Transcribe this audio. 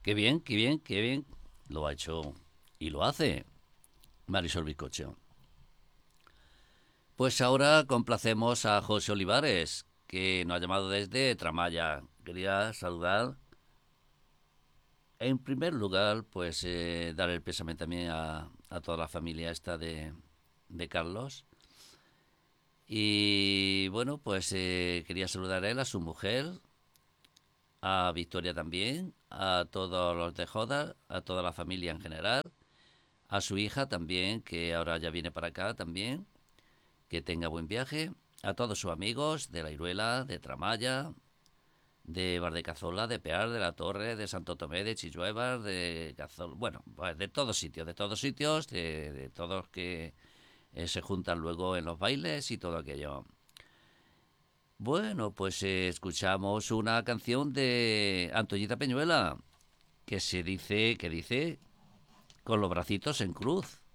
Qué bien, qué bien, qué bien. Lo ha hecho y lo hace Marisol Bizcocho. Pues ahora complacemos a José Olivares, que nos ha llamado desde Tramaya. Quería saludar. En primer lugar, pues dar el pésame también a toda la familia esta de Carlos. Y bueno, pues quería saludar a él, a su mujer, a Victoria también, a todos los de Joda, a toda la familia en general, a su hija también, que ahora ya viene para acá también, que tenga buen viaje, a todos sus amigos de La Iruela, de Tramaya, de Bar de Cazola, de Pear, de La Torre, de Santo Tomé, de Chilluevas, de Cazol, bueno, pues de todos sitios, de todos que se juntan luego en los bailes y todo aquello. Bueno, pues escuchamos una canción de Antoñita Peñuela que dice con los bracitos en cruz.